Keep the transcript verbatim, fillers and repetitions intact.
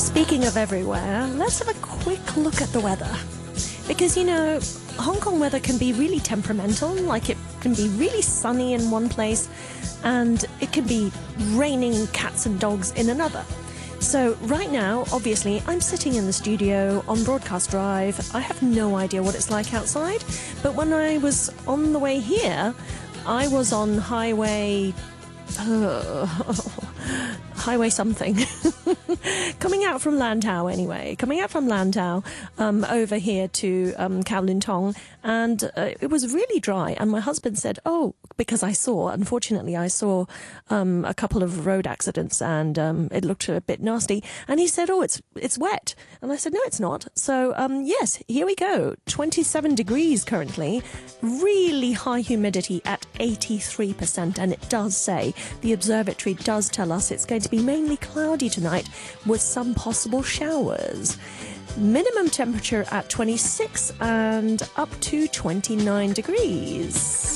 Speaking of everywhere, let's have a quick look at the weather. Because, you know, Hong Kong weather can be really temperamental, like it can be really sunny in one place and it can be raining cats and dogs in another. So right now, obviously, I'm sitting in the studio on Broadcast Drive. I have no idea what it's like outside, but when I was on the way here, I was on highway... Uh, highway something. Coming out from Lantau anyway. Coming out from Lantau um, over here to um, Kowloon Tong, and uh, it was really dry. And my husband said, oh, because I saw, unfortunately, I saw um, a couple of road accidents and um, it looked a bit nasty. And he said, oh, it's it's wet. And I said, no, it's not. So, um, yes, here we go. twenty-seven degrees currently. Really high humidity at eighty-three percent. And it does say, the observatory does tell us it's going to be mainly cloudy tonight with some possible showers. Minimum temperature at twenty-six and up to twenty-nine degrees.